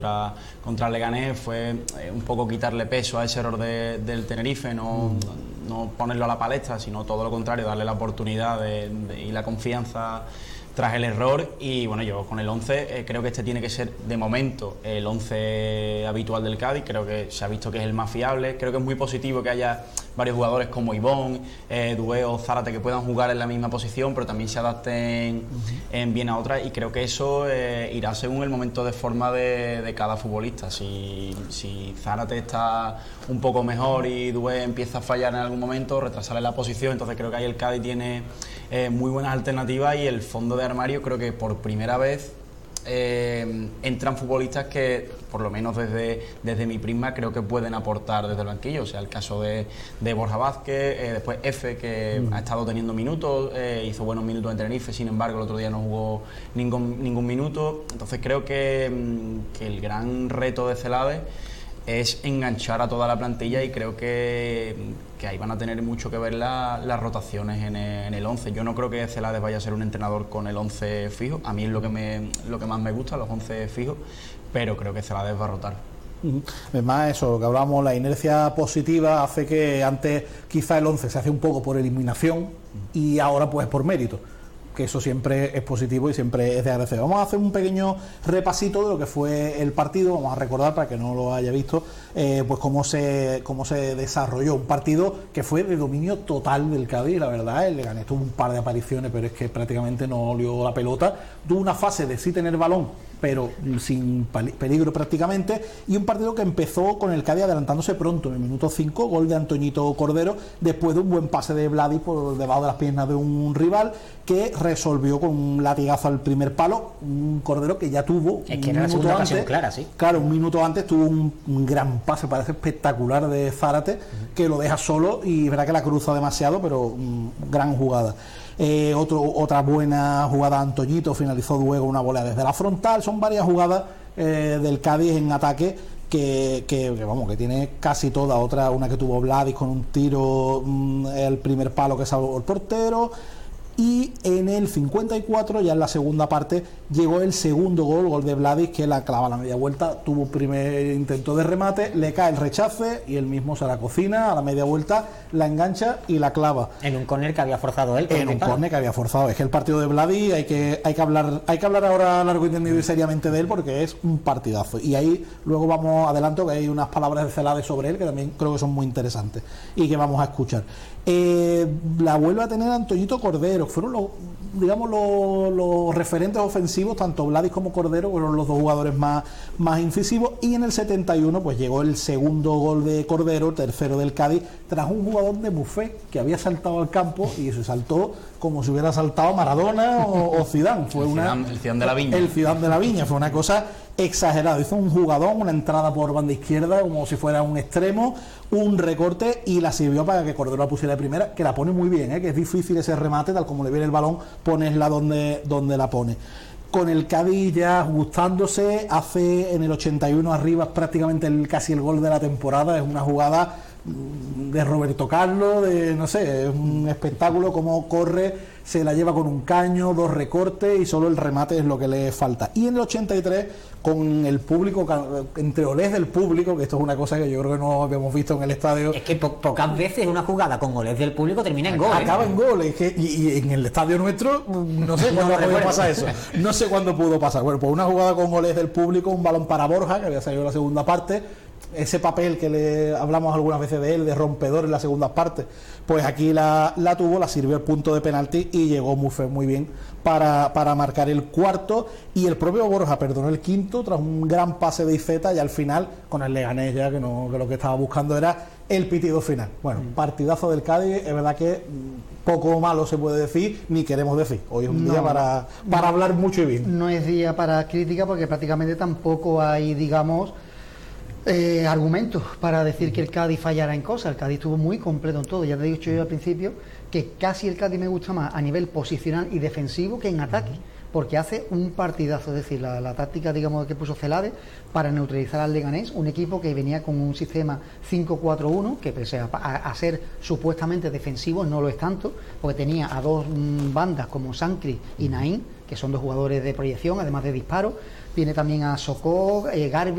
contra el Leganés fue un poco quitarle peso a ese error del Tenerife, no ponerlo a la palestra, sino todo lo contrario, darle la oportunidad y la confianza tras el error. Y bueno, yo con el 11 creo que este tiene que ser de momento el 11 habitual del Cádiz. Creo que se ha visto que es el más fiable. Creo que es muy positivo que haya varios jugadores como Ibón, Dué o Zárate que puedan jugar en la misma posición, pero también se adapten bien a otras, y creo que eso irá según el momento de forma de cada futbolista. Si Zárate está un poco mejor y Dué empieza a fallar en algún momento, retrasarle la posición, entonces creo que ahí el Cádiz tiene muy buenas alternativas, y el fondo de armario creo que por primera vez entran futbolistas que, por lo menos desde mi prisma, creo que pueden aportar desde el banquillo. O sea, el caso de Borja Vázquez, después Efe, que ha estado teniendo minutos, hizo buenos minutos en Tenerife, sin embargo el otro día no jugó ningún minuto. Entonces creo que el gran reto de Celades es enganchar a toda la plantilla, y creo que ahí van a tener mucho que ver las rotaciones en el 11. Yo no creo que Celades vaya a ser un entrenador con el 11 fijo. A mí es lo que más me gusta, los 11 fijos, pero creo que Celades va a rotar. Además, eso que hablamos, la inercia positiva hace que antes quizá el 11 se hace un poco por eliminación y ahora pues por mérito, que eso siempre es positivo y siempre es de agradecer. Vamos a hacer un pequeño repasito de lo que fue el partido. Vamos a recordar, para que no lo haya visto, pues cómo se desarrolló un partido que fue de dominio total del Cádiz. La verdad, el Leganés tuvo un par de apariciones, pero es que prácticamente no olió la pelota. Tuvo una fase de sí tener balón, pero sin peligro prácticamente, y un partido que empezó con el Cádiz adelantándose pronto, en el minuto 5, gol de Antoñito Cordero, después de un buen pase de Vladi por debajo de las piernas de un rival, que resolvió con un latigazo al primer palo. Un Cordero que ya tuvo es que era la segunda ocasión clara, sí. Claro, un minuto antes tuvo un gran pase, parece espectacular, de Zárate, que lo deja solo, y es verdad que la cruza demasiado, pero gran jugada. Otra buena jugada de Antoñito, finalizó luego una volea desde la frontal. Son varias jugadas del Cádiz en ataque que tiene casi toda. Una que tuvo Vladis con un tiro, el primer palo que salvó el portero. Y en el 54, ya en la segunda parte, llegó el segundo gol de Vladis, que la clava a la media vuelta. Tuvo primer intento de remate, le cae el rechace y él mismo se la cocina a la media vuelta, la engancha y la clava. En un córner que había forzado él. En un córner que había forzado. Es que el partido de Vladis hay que hablar ahora largo y tendido y seriamente de él, porque es un partidazo. Y ahí luego adelanto que hay unas palabras de Celades sobre él que también creo que son muy interesantes y que vamos a escuchar. La vuelve a tener Antoñito Cordero. Fueron los referentes ofensivos, tanto Vladis como Cordero fueron los dos jugadores más incisivos. Y en el 71 pues llegó el segundo gol de Cordero, tercero del Cádiz, tras un jugador de Buffet que había saltado al campo, y se saltó como si hubiera saltado Maradona o Zidane. Fue el Zidane de la Viña. El Zidane de la Viña, fue una cosa exagerada. Hizo un jugadón, una entrada por banda izquierda como si fuera un extremo, un recorte, y la sirvió para que Cordero la pusiera de primera, que la pone muy bien, que es difícil ese remate, tal como le viene el balón, ponesla donde la pone. Con el Cádiz ya gustándose, hace en el 81 arriba prácticamente casi el gol de la temporada. Es una jugada de Roberto Carlos, es un espectáculo, como corre, se la lleva con un caño, dos recortes, y solo el remate es lo que le falta. Y en el 83, con el público, entre olés del público, que esto es una cosa que yo creo que no habíamos visto en el estadio. Es que pocas veces una jugada con olés del público termina en gol. Acaba en gol, y en el estadio nuestro no sé cuándo pudo pasar eso. No sé cuándo pudo pasar. Bueno, pues una jugada con olés del público, un balón para Borja, que había salido en la segunda parte. Ese papel que le hablamos algunas veces de él, de rompedor en las segundas partes, pues aquí la tuvo, la sirvió el punto de penalti y llegó muy bien para marcar el cuarto. Y el propio Borja perdonó el quinto tras un gran pase de Iceta, y al final con el Leganés ya que lo que estaba buscando era el pitido final. Bueno, partidazo del Cádiz. Es verdad que poco malo se puede decir, ni queremos decir. Hoy es un día para hablar mucho y bien. No es día para crítica, porque prácticamente tampoco hay, digamos, argumentos para decir que el Cádiz fallara en cosas. El Cádiz estuvo muy completo en todo. Ya te he dicho yo al principio que casi el Cádiz me gusta más a nivel posicional y defensivo que en ataque, porque hace un partidazo. Es decir, la táctica, digamos, que puso Celades para neutralizar al Leganés, un equipo que venía con un sistema 5-4-1, que pese a ser supuestamente defensivo, no lo es tanto, porque tenía a dos bandas como Sancri y Naín, que son dos jugadores de proyección, además de disparo. Tiene también a Sokó, Garbi,